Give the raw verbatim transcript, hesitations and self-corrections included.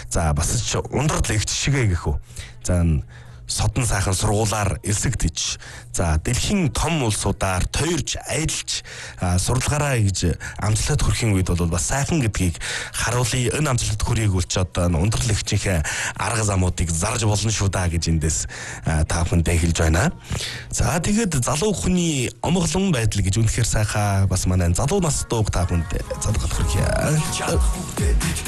За бас ч ундрал эгч шигэ гэх үү. За содон сайхан сургуулаар элсэгдэж, за дэлхийн том улсуудаар тойрч аялж сурлагаараа гэж амжилтад хүрэхин үед бол бас сайхан гэдгийг харуулъя. Энэ амжилтад хүрээг бол ч одоо ундрал эгчийнхээ арга замуудыг зарж болно шүү даа гэж эндээс та бүхэндээ хэлж байна. За тэгээд залуу хүний омглон байдал гэж үнэхээр сайхан бас манай залуу нас дууг та бүхэнд залгах хүрхье.